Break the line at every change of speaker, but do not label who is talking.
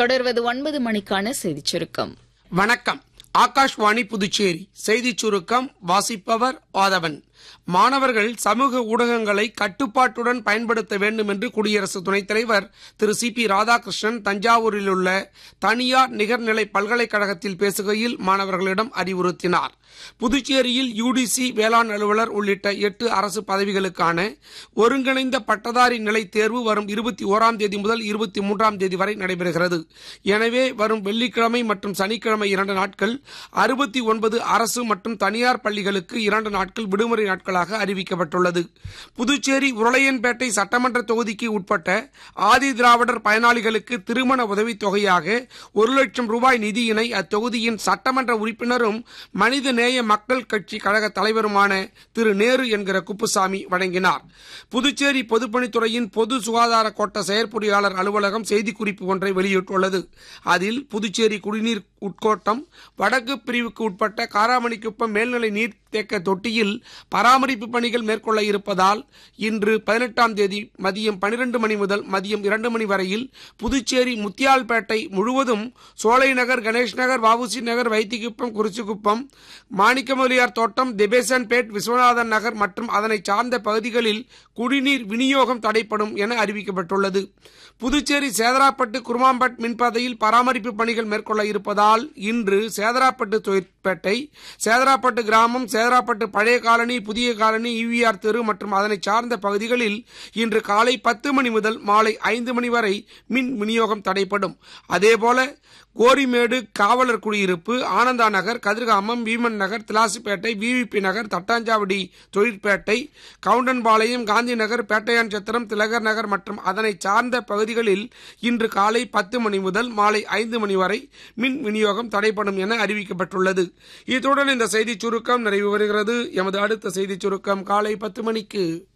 தொடர்வது 9 மணிக்கான செய்திச் சுருக்கம்.
வணக்கம். ஆகாஷ்வாணி புதுச்சேரி செய்திச் சுருக்கம் வாசிப்பவர் ஆதவன். மாணவர்கள் சமூக ஊடகங்களை கட்டுப்பாட்டுடன் பயன்படுத்த வேண்டும் என்று குடியரசு துணைத் தலைவர் திரு சி.பி. ராதாகிருஷ்ணன் தஞ்சாவூரில் உள்ள தனியார் நிகர்நிலை பல்கலைக்கழகத்தில் பேசுகையில் மாணவர்களிடம் அறிவுறுத்தினார். புதுச்சேரியில் யுடிசி வேளாண் அலுவலர் உள்ளிட்ட 8 அரசு பதவிகளுக்கான ஒருங்கிணைந்த பட்டதாரி நிலை தேர்வு வரும் 21ஆம் தேதி முதல் 23ஆம் தேதி வரை நடைபெறுகிறது. எனவே வரும் வெள்ளிக்கிழமை மற்றும் சனிக்கிழமை 2 நாட்கள் 69 அரசு மற்றும் தனியார் பள்ளிகளுக்கு 2 நாட்கள் விடுமுறை நாட்களாக அறிவிக்கப்பட்டுள்ளது. புதுச்சேரி உருளையன்பேட்டை சட்டமன்ற தொகுதிக்கு உட்பட்ட ஆதி திராவிடர் பயனாளிகளுக்கு திருமண உதவித் தொகையாக 1 லட்சம் ரூபாய் நிதியினை அத்தொகுதியின் சட்டமன்ற உறுப்பினரும் மனித நேய மக்கள் கட்சி கழக தலைவருமான திரு நேரு என்கிற குப்புசாமி வழங்கினார். புதுச்சேரி பொதுப்பணித்துறையின் பொது சுகாதார கோட்ட செயற்பொறியாளர் அலுவலகம் செய்திக்குறிப்பு ஒன்றை வெளியிட்டுள்ளது. அதில் புதுச்சேரி குடிநீர் உட்கோட்டம் வடக்கு பிரிவுக்கு உட்பட்ட காராமணிக்குப்பம் மேல்நிலை நீர்த்தேக்க தொட்டியில் பராமரிப்பு பணிகள் மேற்கொள்ள இருப்பதால் இன்று 18ஆம் தேதி மதியம் 12 மணி முதல் மதியம் 2 மணி வரையில் புதுச்சேரி முத்தியால்பேட்டை முழுவதும் சோலை நகர், கணேஷ் நகர், வஉசி நகர், வைத்திக்குப்பம், குறிச்சிக்குப்பம், மாணிக்கமொழியார் தோட்டம், திபேசன்பேட், விஸ்வநாதன் நகர் மற்றும் அதனை சார்ந்த பகுதிகளில் குடிநீர் விநியோகம் தடைப்படும் என அறிவிக்கப்பட்டுள்ளது. புதுச்சேரி சேதராப்பட்டு குருமாம்பட் மின்பாதையில் பராமரிப்பு பணிகள் மேற்கொள்ள இருப்பதால் இன்று சேதராப்பட்டு தொழிற்பேட்டை, சேதராப்பட்டு கிராமம், சேதராப்பட்டு பழைய காலனி, புதிய காலனி, ஈவிஆர் தெரு மற்றும் அதனை சார்ந்த பகுதிகளில் இன்று காலை 10 மணி முதல் மாலை 5 மணி வரை மின் விநியோகம் தடைப்படும். அதேபோல கோரிமேடு, காவலர் குடியிருப்பு, ஆனந்தா நகர், கதிர்காமம், வீமன் நகர், திலாசிப்பேட்டை, விவிபி நகர், தட்டாஞ்சாவடி தொழிற்பேட்டை, கவுண்டன்பாளையம், காந்தி நகர், பேட்டையான் சத்திரம், திலகர் நகர் மற்றும் அதனை சார்ந்த பகுதிகளில் இன்று காலை 10 மணி முதல் மாலை 5 மணி வரை மின் விநியோகம் தடைப்படும் என அறிவிக்கப்பட்டுள்ளது. இத்துடன் இந்த செய்திச் சுருக்கம் நிறைவு பெறுகிறது. எமது அடுத்த செய்திச் சுருக்கம் காலை 10 மணிக்கு.